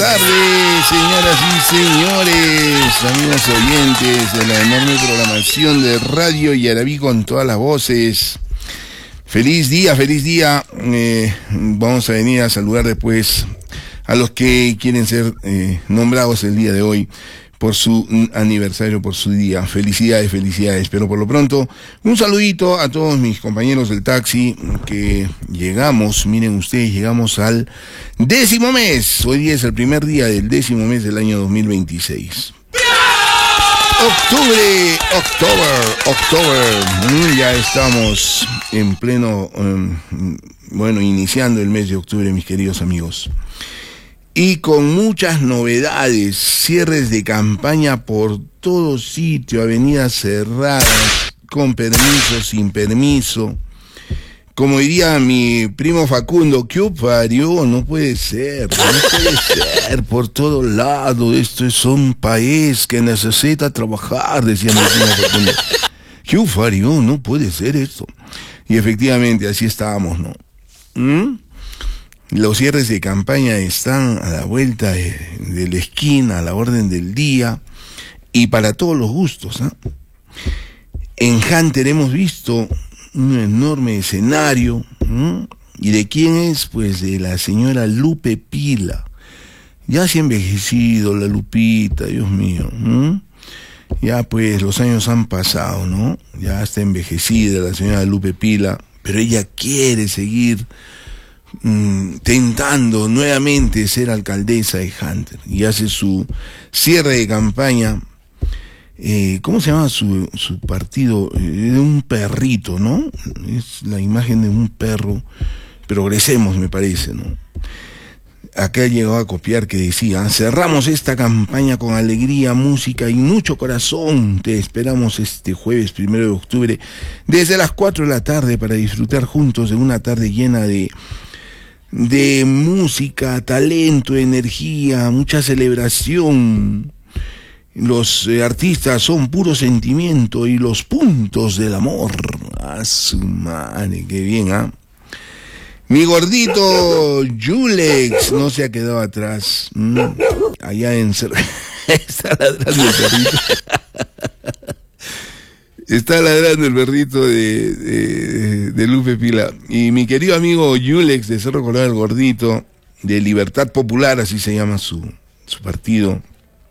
tardes, señoras y señores, amigos oyentes de la enorme programación de Radio Yaraví con todas las voces. Feliz día, feliz día. Vamos a venir a saludar después a los que quieren ser nombrados el día de hoy por su aniversario, por su día. Felicidades, felicidades. Pero por lo pronto, un saludito a todos mis compañeros del taxi que llegamos, miren ustedes, llegamos al 10º mes. Hoy día es el primer día del 10º mes del año 2026. October. Ya estamos en pleno, iniciando el mes de octubre, mis queridos amigos. Y con muchas novedades, cierres de campaña por todo sitio, avenidas cerradas, con permiso, sin permiso. Como diría mi primo Facundo, ¿qué parió? No puede ser, por todo lado, esto es un país que necesita trabajar, decía mi primo Facundo. ¿Qué parió? No puede ser esto. Y efectivamente, así estábamos, ¿no? Los cierres de campaña están a la vuelta de la esquina, a la orden del día, y para todos los gustos, ¿eh? En Hunter hemos visto un enorme escenario, ¿eh? ¿Y de quién es? Pues de la señora Lupe Pila. Ya se ha envejecido la Lupita, Dios mío, ¿eh? Ya pues los años han pasado, ¿no? Ya está envejecida la señora Lupe Pila, pero ella quiere seguir tentando nuevamente ser alcaldesa de Hunter y hace su cierre de campaña. ¿Cómo se llama su partido? De un perrito, ¿no? Es la imagen de un perro. Progresemos, me parece, ¿no? Acá llegó a copiar que decía: cerramos esta campaña con alegría, música y mucho corazón. Te esperamos este jueves 1 de octubre desde las 4 de la tarde para disfrutar juntos de una tarde llena de música, talento, energía, mucha celebración. Los artistas son puro sentimiento y los puntos del amor. ¡Ah, su madre! ¡Qué bien, ah! Mi gordito Yulex no se ha quedado atrás. Allá en está ladrando el perrito. Está ladrando el perrito de Lupe Pila. Y mi querido amigo Yulex de Cerro Colorado, el gordito, de Libertad Popular, así se llama su partido.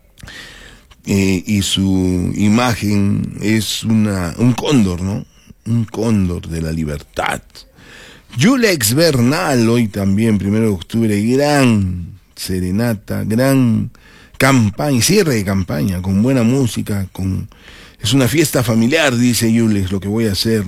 Y su imagen es un cóndor, ¿no? Un cóndor de la libertad. Yulex Bernal, hoy también, 1 de octubre, gran serenata, gran campaña, cierre de campaña, con buena música, es una fiesta familiar, dice Yulex, lo que voy a hacer.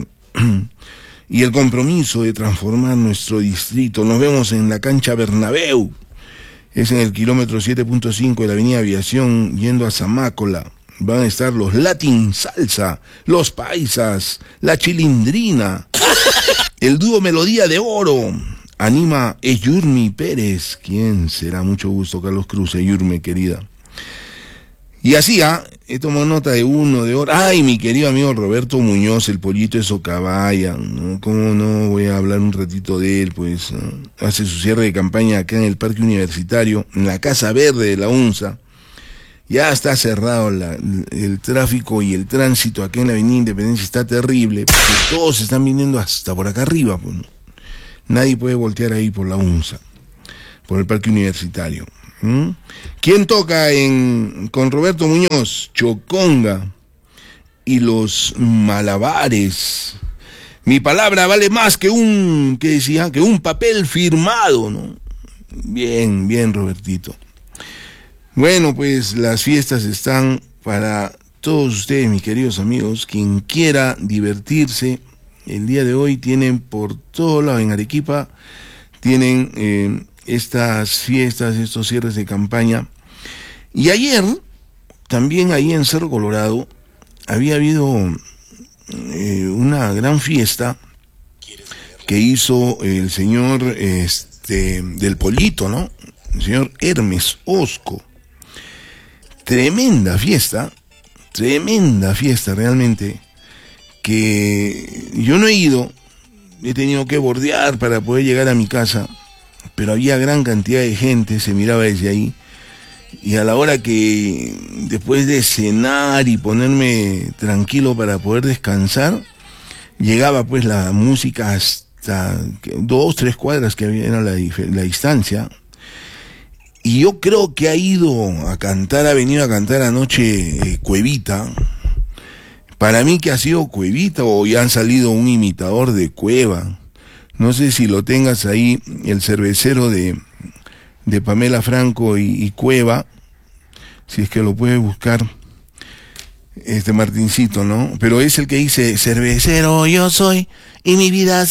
Y el compromiso de transformar nuestro distrito. Nos vemos en la cancha Bernabéu. Es en el kilómetro 7.5 de la avenida Aviación, yendo a Zamácola. Van a estar los Latin Salsa, los Paisas, la Chilindrina, el dúo Melodía de Oro. Anima Eyurmi Pérez. ¿Quién será? Mucho gusto, Carlos Cruz, Eyurmi, querida. Y así, he tomado nota de uno, de otro. Ay, mi querido amigo Roberto Muñoz, el pollito de Socabaya, ¿no? ¿Cómo no? Voy a hablar un ratito de él, pues, ¿no? Hace su cierre de campaña acá en el Parque Universitario, en la Casa Verde de la UNSA. Ya está cerrado el tráfico y el tránsito acá en la Avenida Independencia, está terrible, porque todos están viniendo hasta por acá arriba, pues, ¿no? Nadie puede voltear ahí por la UNSA, por el Parque Universitario. ¿Quién toca con Roberto Muñoz? Choconga y los Malabares. Mi palabra vale más que un papel firmado, ¿no? Bien, bien, Robertito. Bueno, pues las fiestas están para todos ustedes, mis queridos amigos. Quien quiera divertirse, el día de hoy tienen por todo lado en Arequipa, tienen estas fiestas, estos cierres de campaña. Y ayer, también ahí en Cerro Colorado, había habido una gran fiesta que hizo el señor del Pollito, ¿no? El señor Hermes Osco. Tremenda fiesta realmente, que yo no he ido, he tenido que bordear para poder llegar a mi casa, pero había gran cantidad de gente, se miraba desde ahí, Y a la hora que, después de cenar y ponerme tranquilo para poder descansar, llegaba pues la música hasta 2, 3 cuadras que era la distancia. Y yo creo que ha venido a cantar anoche Cuevita. Para mí que ha sido Cuevita, o ya han salido un imitador de Cueva. No sé si lo tengas ahí, el cervecero de Pamela Franco y Cueva, si es que lo puedes buscar, Martincito, ¿no? Pero es el que dice, cervecero yo soy, y mi vida